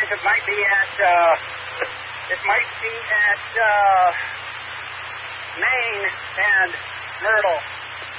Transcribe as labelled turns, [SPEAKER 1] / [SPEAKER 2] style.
[SPEAKER 1] guys. It might be at Maine and Myrtle.